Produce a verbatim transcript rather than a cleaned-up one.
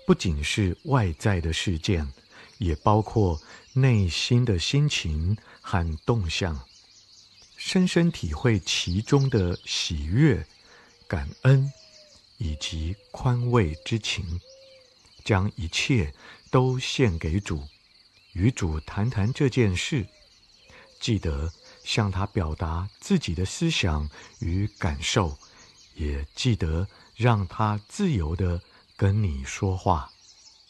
不仅是外在的事件，也包括内心的心情和动向，深深体会其中的喜悦、感恩以及宽慰之情，将一切都献给主，与主谈谈这件事。记得向他表达自己的思想与感受，也记得让他自由地跟你说话。